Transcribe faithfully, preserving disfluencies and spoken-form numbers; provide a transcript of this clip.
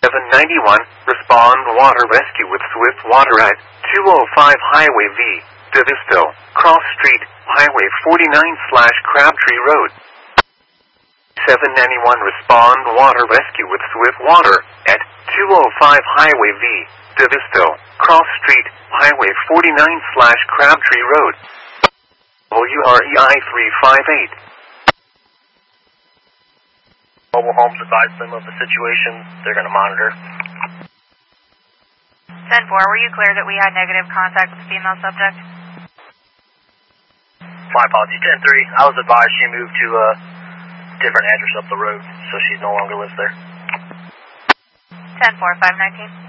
seven ninety-one, respond water rescue with swift water at two oh five Highway V, Davisto, Cross Street, Highway forty-nine slash Crabtree Road. seven ninety-one, respond water rescue with swift water at two oh five Highway V, Davisto, Cross Street, Highway forty-nine slash Crabtree Road. W R E I three five eight. Mobile homes advised them of the situation. They're going to monitor. ten four, were you clear that we had negative contact with the female subject? My apologies. ten three, I was advised she moved to a different address up the road, so she no longer lives there. ten four, five nineteen.